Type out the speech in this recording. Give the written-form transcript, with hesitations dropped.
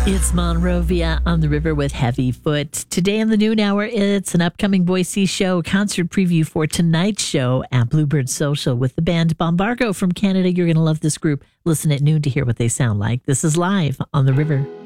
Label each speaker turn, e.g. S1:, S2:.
S1: It's Monrovia on the river with Heavy Foot. Today in the noon hour, it's an upcoming Boise show, concert preview for tonight's show at Bluebird Social with the band Bombargo from Canada. You're going to love this group. Listen at noon to hear what they sound like. This is Live on the River.